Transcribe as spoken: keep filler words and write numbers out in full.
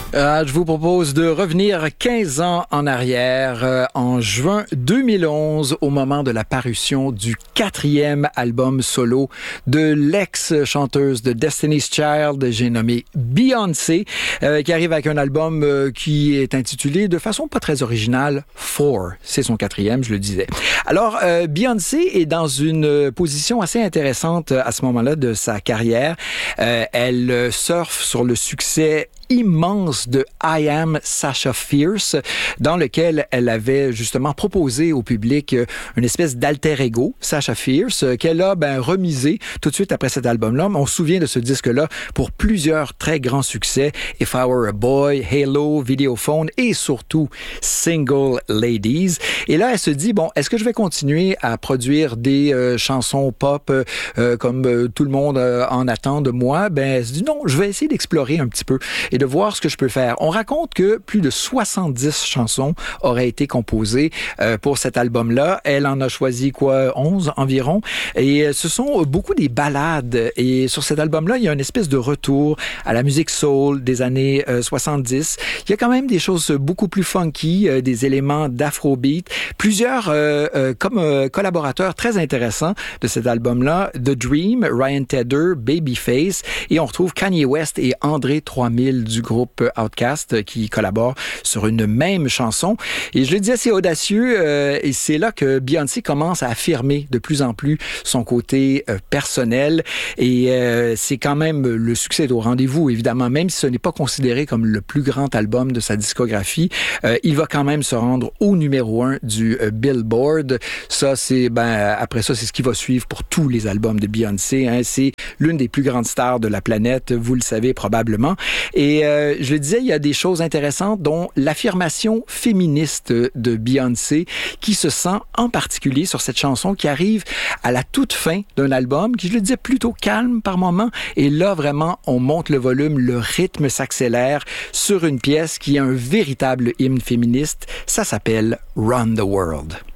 Euh, je vous propose de revenir quinze ans en arrière, euh, en juin deux mille onze, au moment de la parution du quatrième album solo de l'ex-chanteuse de Destiny's Child, j'ai nommé Beyoncé, euh, qui arrive avec un album euh, qui est intitulé de façon pas très originale, Four. C'est son quatrième, je le disais. Alors, euh, Beyoncé est dans une position assez intéressante à ce moment-là de sa carrière. Euh, elle surfe sur le succès immense de I Am Sasha Fierce, dans lequel elle avait justement proposé au public une espèce d'alter ego, Sasha Fierce, qu'elle a ben, remisé tout de suite après cet album-là. On se souvient de ce disque-là pour plusieurs très grands succès, If I Were a Boy, Halo, Videophone et surtout Single Ladies. Et là, elle se dit, bon, est-ce que je vais continuer à produire des euh, chansons pop euh, comme euh, tout le monde euh, en attend de moi? Ben, elle se dit, non, je vais essayer d'explorer un petit peu et de voir ce que je peux faire. On raconte que plus de soixante-dix chansons auraient été composées euh, pour cet album-là. Elle en a choisi quoi, onze environ. Et euh, ce sont beaucoup des ballades. Et sur cet album-là, il y a une espèce de retour à la musique soul des années euh, soixante-dix. Il y a quand même des choses beaucoup plus funky, euh, des éléments d'afrobeat. Plusieurs euh, euh, comme euh, collaborateurs très intéressants de cet album-là. The Dream, Ryan Tedder, Babyface. Et on retrouve Kanye West et André trois mille du groupe Outkast qui collaborent sur une même chanson. Et je le disais, c'est audacieux euh, et c'est là que Beyoncé commence à affirmer de plus en plus son côté euh, personnel et euh, c'est quand même le succès au rendez-vous, évidemment, même si ce n'est pas considéré comme le plus grand album de sa discographie, euh, il va quand même se rendre au numéro un du euh, Billboard. Ça, c'est, ben, après ça, c'est ce qui va suivre pour tous les albums de Beyoncé. Hein. C'est l'une des plus grandes stars de la planète, vous le savez probablement. Et euh, je le disais, il y a des choses intéressantes, dont l'affirmation féministe de Beyoncé, qui se sent en particulier sur cette chanson qui arrive à la toute fin d'un album, qui, je le disais, plutôt calme par moments. Et là, vraiment, on monte le volume, le rythme s'accélère sur une pièce qui est un véritable hymne féministe. Ça s'appelle Run the World.